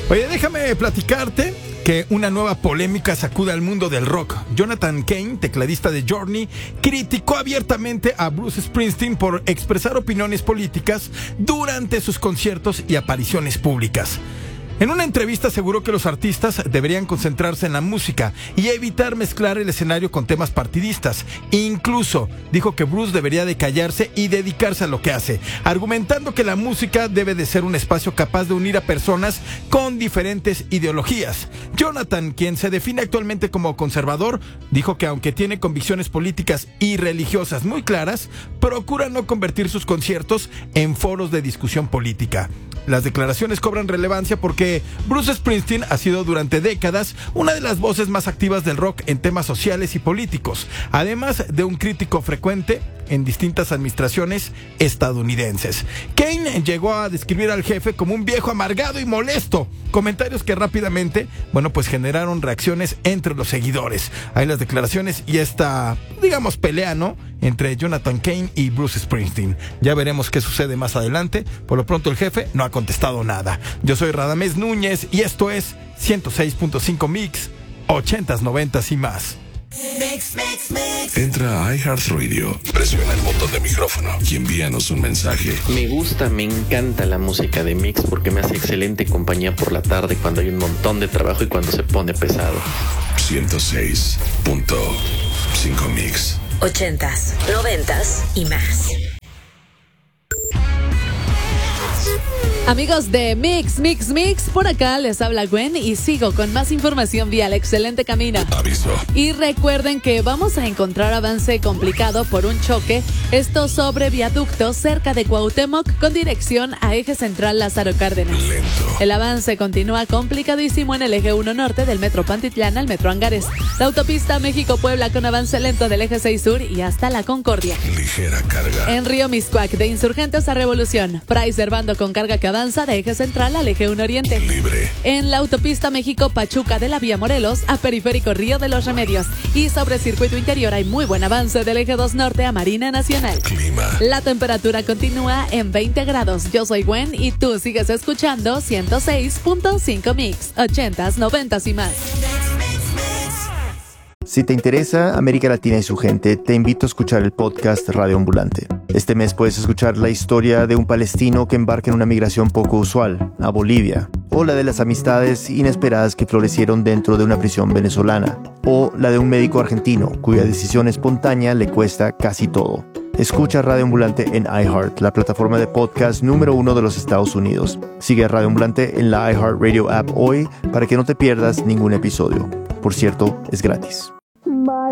Oye, déjame platicarte que una nueva polémica sacude al mundo del rock. Jonathan Cain, tecladista de Journey, criticó abiertamente a Bruce Springsteen por expresar opiniones políticas durante sus conciertos y apariciones públicas. En una entrevista aseguró que los artistas deberían concentrarse en la música y evitar mezclar el escenario con temas partidistas. Incluso dijo que Bruce debería de callarse y dedicarse a lo que hace, argumentando que la música debe de ser un espacio capaz de unir a personas con diferentes ideologías. Jonathan, quien se define actualmente como conservador, dijo que aunque tiene convicciones políticas y religiosas muy claras, procura no convertir sus conciertos en foros de discusión política. Las declaraciones cobran relevancia porque Bruce Springsteen ha sido durante décadas una de las voces más activas del rock en temas sociales y políticos, además de un crítico frecuente en distintas administraciones estadounidenses. Kane llegó a describir al jefe como un viejo amargado y molesto, comentarios que rápidamente, pues generaron reacciones entre los seguidores. Hay las declaraciones y esta, pelea, ¿no?, entre Jonathan Cain y Bruce Springsteen. Ya veremos qué sucede más adelante. Por lo pronto el jefe no ha contestado nada. Yo soy Radamés Núñez y esto es 106.5 Mix, 80s, 90s y más. Entra a iHeartRadio, presiona el botón de micrófono y envíanos un mensaje. Me encanta la música de Mix porque me hace excelente compañía por la tarde cuando hay un montón de trabajo y cuando se pone pesado. 106.5 Mix. 80s, 90s y más. Amigos de Mix, por acá les habla Gwen y sigo con más información vía el excelente camino. Aviso. Y recuerden que vamos a encontrar avance complicado por un choque, esto sobre viaducto cerca de Cuauhtémoc con dirección a eje central Lázaro Cárdenas. Lento. El avance continúa complicadísimo en el eje 1 norte del metro Pantitlán al metro Angares, la autopista México-Puebla con avance lento del eje 6 sur y hasta la Concordia. Ligera carga. En Río Mixcoac de Insurgentes a Revolución, Fray Servando con carga que avanza de eje central al eje 1 oriente. Libre. En la autopista México-Pachuca de la vía Morelos a Periférico Río de los Remedios. Y sobre circuito interior hay muy buen avance del eje 2 norte a Marina Nacional. Clima. La temperatura continúa en 20 grados. Yo soy Gwen y tú sigues escuchando 106.5 Mix, 80s, 90s y más. Si te interesa América Latina y su gente, te invito a escuchar el podcast Radio Ambulante. Este mes puedes escuchar la historia de un palestino que embarca en una migración poco usual, a Bolivia, o la de las amistades inesperadas que florecieron dentro de una prisión venezolana, o la de un médico argentino cuya decisión espontánea le cuesta casi todo. Escucha Radio Ambulante en iHeart, la plataforma de podcast número 1 de los Estados Unidos. Sigue a Radio Ambulante en la iHeartRadio app hoy para que no te pierdas ningún episodio. Por cierto, es gratis.